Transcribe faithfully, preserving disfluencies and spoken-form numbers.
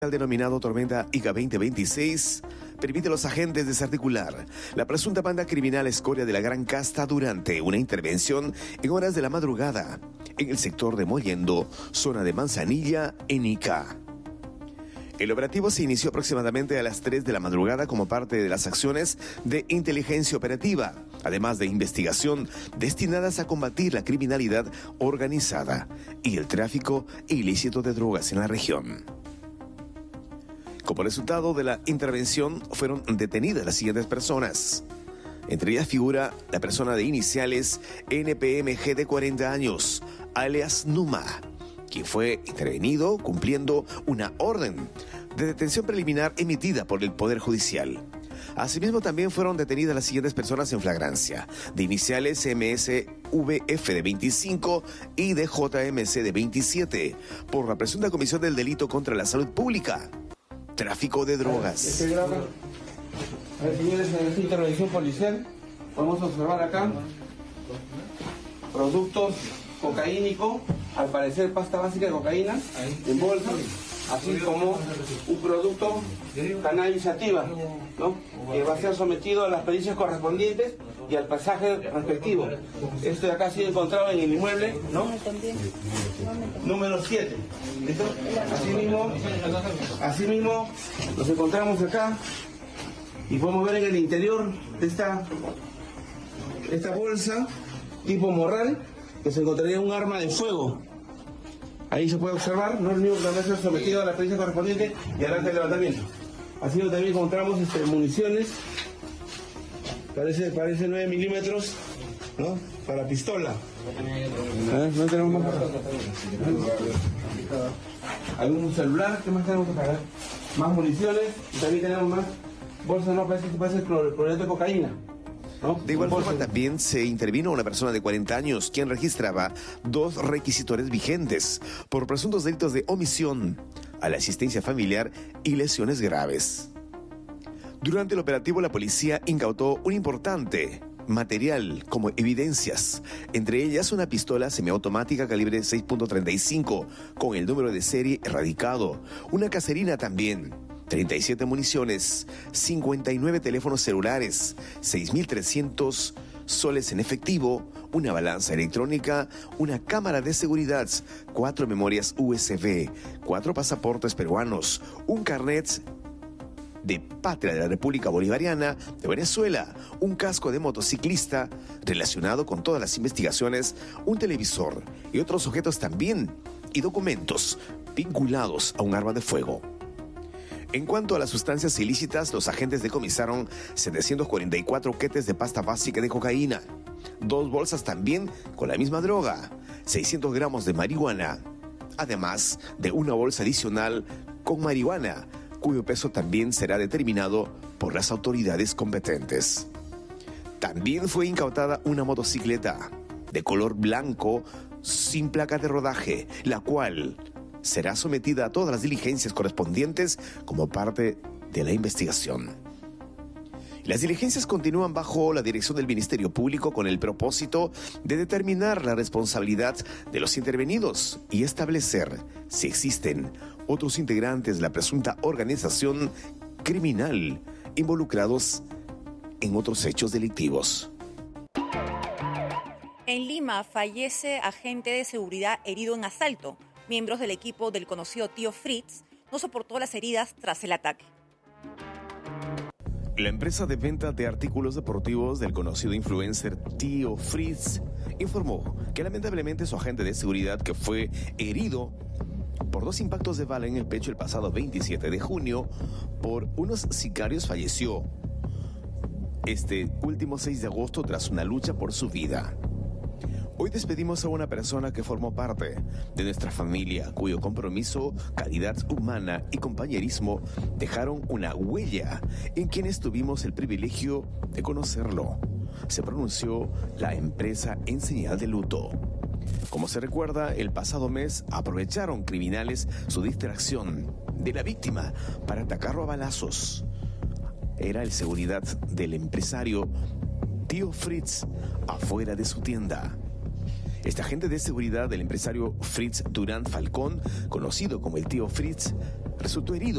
El denominado Tormenta Ica veinte veintiséis permite a los agentes desarticular la presunta banda criminal escoria de la Gran Casta durante una intervención en horas de la madrugada en el sector de Mollendo, zona de Manzanilla, en Ica. El operativo se inició aproximadamente a las tres de la madrugada como parte de las acciones de inteligencia operativa, además de investigación destinadas a combatir la criminalidad organizada y el tráfico ilícito de drogas en la región. Como resultado de la intervención fueron detenidas las siguientes personas. Entre ellas figura la persona de iniciales N P M G de cuarenta años, alias Numa, quien fue intervenido cumpliendo una orden de detención preliminar emitida por el Poder Judicial. Asimismo, también fueron detenidas las siguientes personas en flagrancia, de iniciales M S V F de veinticinco y de J M C de veintisiete, por la presunta comisión del delito contra la salud pública. Tráfico de drogas. Este graba. A ver, señores, en esta intervención policial podemos observar acá productos cocaínicos, al parecer pasta básica de cocaína en bolsa, así como un producto cannabis sativa, ¿no? Que va a ser sometido a las pericias correspondientes y al pasaje respectivo. Esto de acá ha sido encontrado en el inmueble, ¿no? Número siete. ¿Listo? Asimismo, asimismo, nos encontramos acá y podemos ver en el interior de esta, esta bolsa tipo morral que se encontraría un arma de fuego. Ahí se puede observar, no es el único que también se ha sometido a la pericia correspondiente y al acta de levantamiento. Así que también encontramos este, municiones, parece, parece nueve milímetros, ¿no? Para pistola. A ver, no tenemos más. Algún celular, ¿qué más tenemos que pagar? Más municiones y también tenemos más bolsas, no parece que puede ser clorhidrato de cocaína. ¿No? De igual forma también se intervino una persona de cuarenta años quien registraba dos requisitores vigentes por presuntos delitos de omisión a la asistencia familiar y lesiones graves. Durante el operativo la policía incautó un importante material como evidencias, entre ellas una pistola semiautomática calibre seis punto treinta y cinco con el número de serie erradicado, una caserina también, treinta y siete municiones, cincuenta y nueve teléfonos celulares, seis mil trescientos soles en efectivo, una balanza electrónica, una cámara de seguridad, cuatro memorias U S B, cuatro pasaportes peruanos, un carnet de Patria de la República Bolivariana de Venezuela, un casco de motociclista relacionado con todas las investigaciones, un televisor y otros objetos también, y documentos vinculados a un arma de fuego. En cuanto a las sustancias ilícitas, los agentes decomisaron setecientos cuarenta y cuatro quetes de pasta básica de cocaína, dos bolsas también con la misma droga, seiscientos gramos de marihuana, además de una bolsa adicional con marihuana, cuyo peso también será determinado por las autoridades competentes. También fue incautada una motocicleta de color blanco sin placa de rodaje, la cual será sometida a todas las diligencias correspondientes como parte de la investigación. Las diligencias continúan bajo la dirección del Ministerio Público con el propósito de determinar la responsabilidad de los intervenidos y establecer si existen otros integrantes de la presunta organización criminal involucrados en otros hechos delictivos. En Lima fallece agente de seguridad herido en asalto. Miembros del equipo del conocido Tío Fritz no soportó las heridas tras el ataque. La empresa de venta de artículos deportivos del conocido influencer Tío Fritz informó que lamentablemente su agente de seguridad, que fue herido por dos impactos de bala en el pecho el pasado veintisiete de junio por unos sicarios, falleció este último seis de agosto tras una lucha por su vida. Hoy despedimos a una persona que formó parte de nuestra familia, cuyo compromiso, calidad humana y compañerismo dejaron una huella en quienes tuvimos el privilegio de conocerlo. Se pronunció la empresa en señal de luto. Como se recuerda, el pasado mes aprovecharon criminales su distracción de la víctima para atacarlo a balazos. Era el seguridad del empresario Tío Fritz afuera de su tienda. Este agente de seguridad del empresario Fritz Durán Falcón, conocido como el Tío Fritz, resultó herido